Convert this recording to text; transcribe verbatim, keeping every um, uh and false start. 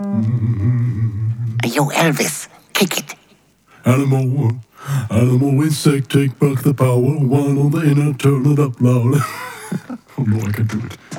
Yo, Elvis, kick it. Animal, animal insect, take back the power. One on the inner, turn it up loud. Oh no, I can do it.